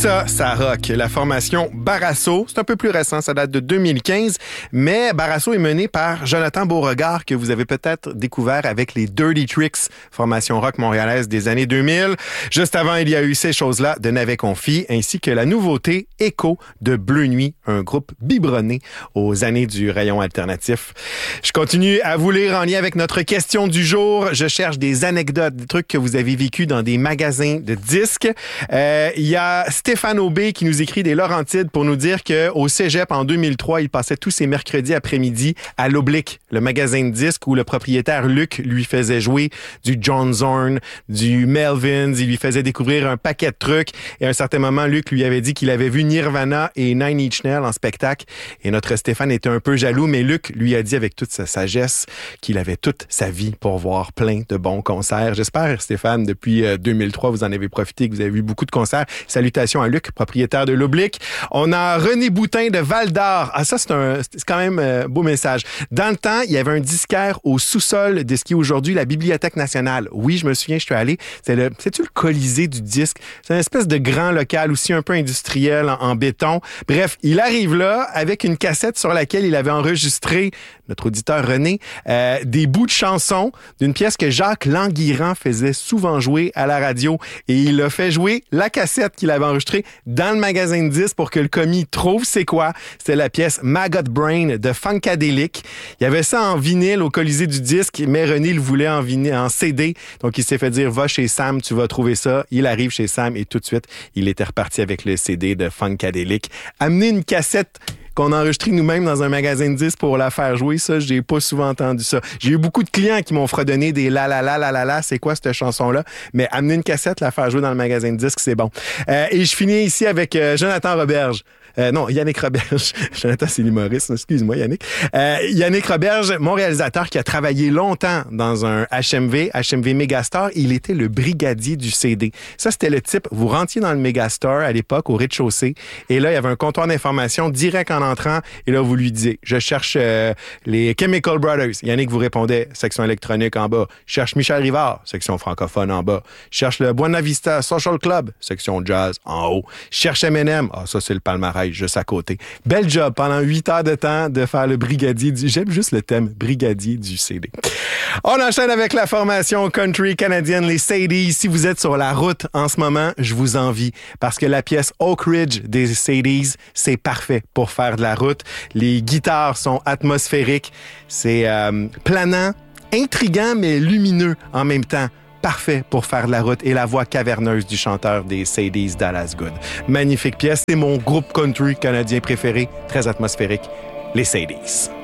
ça rock. La formation Barasso, c'est un peu plus récent, ça date de 2015, mais Barasso est mené par Jonathan Beauregard, que vous avez peut-être découvert avec les Dirty Tricks, formation rock montréalaise des années 2000. Juste avant, il y a eu ces choses-là de Navet Confi, ainsi que la nouveauté Écho de Bleu Nuit, un groupe biberonné aux années du rayon alternatif. Je continue à vous lire en lien avec notre question du jour. Je cherche des anecdotes, des trucs que vous avez vécus dans des magasins de disques. Il y a Stéphane Aubé qui nous écrit des Laurentides pour nous dire qu'au Cégep, en 2003, il passait tous ses mercredis après-midi à l'Oblique, le magasin de disques où le propriétaire Luc lui faisait jouer du John Zorn, du Melvins, il lui faisait découvrir un paquet de trucs. Et à un certain moment, Luc lui avait dit qu'il avait vu Nirvana et Nine Inch Nails en spectacle. Et notre Stéphane était un peu jaloux, mais Luc lui a dit avec toute sa sagesse qu'il avait toute sa vie pour voir plein de bons concerts. J'espère, Stéphane, depuis 2003, vous en avez profité, que vous avez vu beaucoup de concerts. Salutations à Luc, propriétaire de l'Oblique. On a René Boutin de Val-d'Or. Ah, ça, c'est quand même un beau message. Dans le temps, il y avait un disquaire au sous-sol de ce qui est aujourd'hui la Bibliothèque nationale. Oui, je me souviens, je suis allé. C'est-tu le Colisée du disque? C'est une espèce de grand local aussi un peu industriel en béton. Bref, il arrive là avec une cassette sur laquelle il avait enregistré, notre auditeur René, des bouts de chansons d'une pièce que Jacques Languirand faisait souvent jouer à la radio. Et il a fait jouer la cassette qu'il avait enregistrée dans le magasin de disques pour que le commis trouve c'est quoi. C'était la pièce Maggot Brain de Funkadelic. Il y avait ça en vinyle au Colisée du disque, mais René le voulait en CD. Donc, il s'est fait dire, va chez Sam, tu vas trouver ça. Il arrive chez Sam et tout de suite, il était reparti avec le CD de Funkadelic. Amener une cassette qu'on a enregistré nous-mêmes dans un magasin de disques pour la faire jouer, ça, j'ai pas souvent entendu ça. J'ai eu beaucoup de clients qui m'ont fredonné des la la la la la la, c'est quoi cette chanson-là? Mais amener une cassette, la faire jouer dans le magasin de disques, c'est bon. Et je finis ici avec Jonathan Roberge. Non, Yannick Roberge. Jonathan, c'est l'humoriste. Excuse-moi, Yannick. Yannick Roberge, mon réalisateur qui a travaillé longtemps dans un HMV Megastore, il était le brigadier du CD. Ça, c'était le type, vous rentiez dans le Megastore à l'époque, au rez-de-chaussée, et là, il y avait un comptoir d'information direct en entrant, et là, vous lui disiez, je cherche les Chemical Brothers. Yannick vous répondait, section électronique en bas. Je cherche Michel Rivard, section francophone en bas. Je cherche le Buena Vista Social Club, section jazz en haut. Je cherche M&M, ça, c'est le palmarès juste à côté. Bel job pendant 8 heures de temps de faire le brigadier j'aime juste le thème brigadier du CD. On enchaîne avec la formation country canadienne, les Sadies. Si vous êtes sur la route en ce moment, je vous envie parce que la pièce Oak Ridge des Sadies, c'est parfait pour faire de la route. Les guitares sont atmosphériques. C'est planant, intriguant, mais lumineux en même temps. Parfait pour faire de la route et la voix caverneuse du chanteur des Sadies, Dallas Good. Magnifique pièce, c'est mon groupe country canadien préféré, très atmosphérique, les Sadies.